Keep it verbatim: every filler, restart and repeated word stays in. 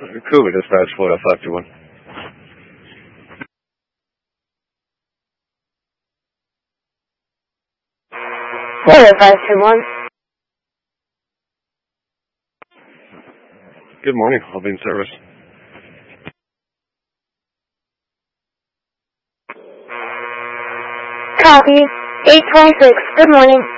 Cougar Dispatch, Florida five two one. Florida five two one. Good morning. I'll be in service. Copy. eight twenty-six. Good morning.